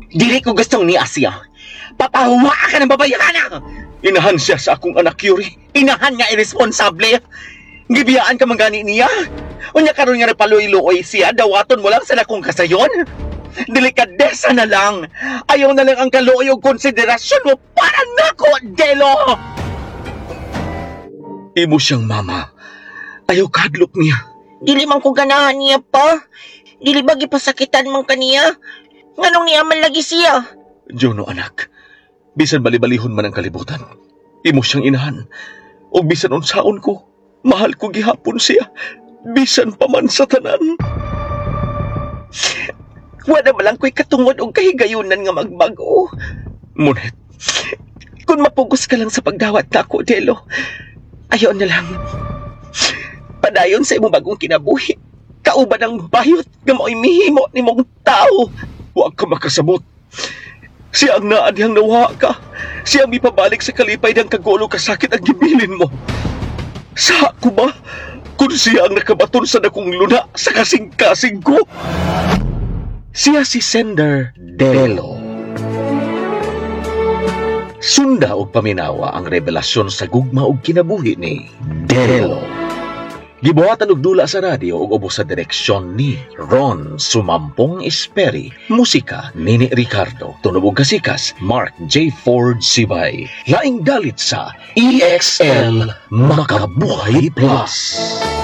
Dili ko gustong ni Asya. Papahuwa ka ng babayana! Inahan siya sa akong anak, Yuri. Inahan nga irresponsable. Gibiyaan ka manggani niya. Unya karon nga repaluy-luoy siya, dawaton mo lang sa lakong kasayon. Delikadesa na lang. Ayaw na lang ang kaluoy o konsiderasyon mo para nako, Delo! Imo siyang mama. Ayaw kadlok niya. Dili man ko ganahan niya pa. Dili ba gipasakitan man kaniya? Nganong niya man lagi siya? Jono, anak. Bisan balibalihon man ang kalibutan. Imo siyang inahan. O bisan unsaon ko, mahal ko gihapon siya. Bisan pa man sa tanan. Wala man lang ko'y katungod o kahigayunan nga magbago. Ngunit, Kung mapugos ka lang sa pagdawat na ako, Delo, ayaw na lang. Padayon sa imong bagong kinabuhi. Kauban ang bayot nga mo'y mihimo ni mong tao. huwag ka makasabot. Siya ang naadihang nawa ka. Siya ang mipabalik sa kalipay ng kagulo kasakit ang gibilin mo. Sa ako ba? Kung siya ang nakabaton sa dakong luna sa kasing-kasing ko. Siya si Sender Delo. Sunda og paminawa ang revelasyon sa gugma og kinabuhi ni Delo. Gibuhatan og dula sa radyo ug ubos sa direksyon ni Ron Sumampong Esperi. Musika Nini Ricardo. Tunog ug kasikas Mark J. Ford Sibay. Laing dalit sa EXL Makabuhay Plus.